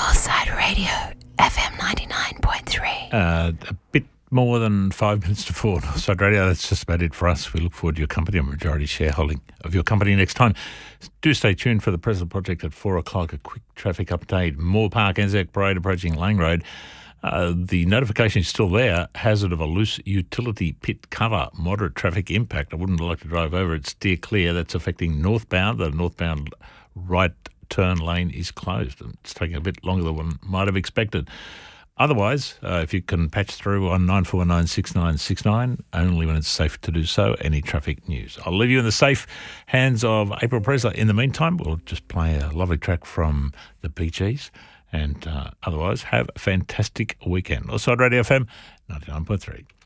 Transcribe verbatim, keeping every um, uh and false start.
Northside Radio, F M ninety-nine point three. Uh, a bit more than five minutes to four. Northside Radio, that's just about it for us. We look forward to your company and majority shareholding of your company next time. Do stay tuned for the Presel Project at four o'clock. A quick traffic update. Moore Park, Anzac Parade approaching Lang Road. Uh, the notification is still there. Hazard of a loose utility pit cover. Moderate traffic impact. I wouldn't like to drive over it. Steer clear. That's affecting northbound. The northbound right turn lane is closed. It's taking a bit longer than one might have expected. Otherwise, uh, if you can patch through on nine four nine six nine six nine, only when it's safe to do so, any traffic news. I'll leave you in the safe hands of April Presler. In the meantime, we'll just play a lovely track from the Bee Gees. And uh, otherwise, have a fantastic weekend. Northside Radio F M ninety-nine point three.